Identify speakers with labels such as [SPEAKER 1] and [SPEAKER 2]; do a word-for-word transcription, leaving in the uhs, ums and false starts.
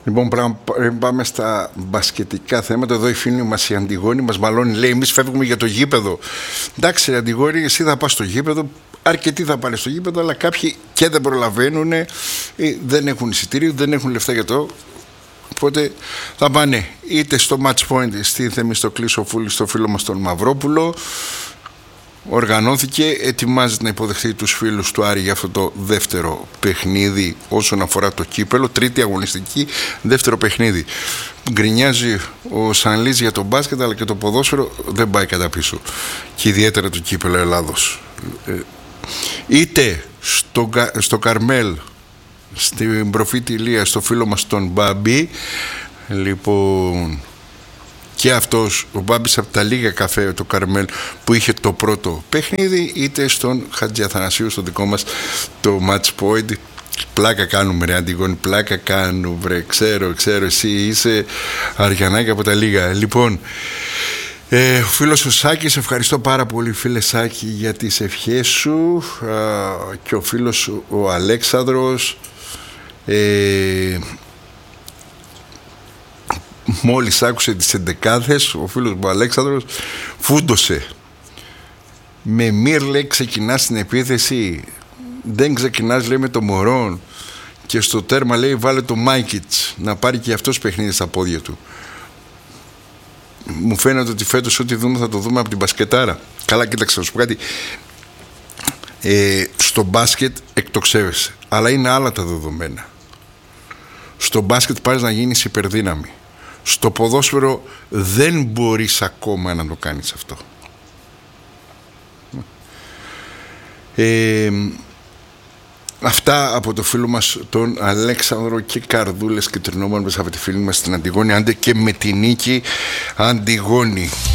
[SPEAKER 1] Λοιπόν, πριν πάμε στα μπασκετικά θέματα, εδώ η φίλη μας η Αντιγόνη μας μαλώνει, λέει: εμείς φεύγουμε για το γήπεδο. Εντάξει, Αντιγόνη, εσύ θα πας στο γήπεδο. Αρκετοί θα πάνε στο γήπεδο, αλλά κάποιοι και δεν προλαβαίνουν, δεν έχουν εισιτήριο, δεν έχουν λεφτά για το. Οπότε θα πάνε είτε στο match point στη Θεμιστοκλή Σοφούλη, στο φίλο μας τον Μαυρόπουλο. Οργανώθηκε, ετοιμάζεται να υποδεχθεί τους φίλους του Άρη για αυτό το δεύτερο παιχνίδι όσον αφορά το κύπελο, τρίτη αγωνιστική, δεύτερο παιχνίδι. Γκρινιάζει ο Σανλής για το μπάσκετ, αλλά και το ποδόσφαιρο δεν πάει κατά πίσω, και ιδιαίτερα το κύπελο Ελλάδος. Είτε στο, στο Καρμέλ, στην Προφήτη Ηλία, στο φίλο μας τον Μπάμπη, λοιπόν, και αυτός ο Μπάμπης από τα λίγα καφέ, το Καρμέλ, που είχε το πρώτο παιχνίδι, είτε στον Χατζη Αθανασίου, στο δικό μας το match point. Πλάκα κάνουμε, ρε Αντιγόνη, πλάκα κάνουμε, ρε. Ξέρω, ξέρω, εσύ είσαι αριανάκι από τα λίγα. Λοιπόν, ε, ο φίλος ο Σάκης, ευχαριστώ πάρα πολύ, φίλε Σάκη, για τις ευχές σου. Α, και ο φίλος ο Αλέξανδρος, ε, μόλις άκουσε τις εντεκάδες, ο φίλος μου Αλέξανδρος φούντωσε. Με Μύρ, λέει, ξεκινάς την επίθεση, δεν ξεκινάς, λέει, με το Μωρόν, και στο τέρμα, λέει, βάλε το Μάικιτς να πάρει και αυτός παιχνίδι στα πόδια του. Μου φαίνεται ότι φέτος ό,τι δούμε θα το δούμε από την μπασκετάρα. Καλά, κοίταξε να σου πω κάτι. Ε, στο μπάσκετ εκτοξεύεσαι, αλλά είναι άλλα τα δεδομένα. Στο μπάσκετ πάρεις να γίνεις υπερδύναμη. Στο ποδόσφαιρο δεν μπορείς ακόμα να το κάνεις αυτό. Ε, αυτά από το φίλο μας τον Αλέξανδρο, και καρδούλες και τρινόμανες από τη φίλη μας την Αντιγόνη. Άντε και με τη νίκη, Αντιγόνη.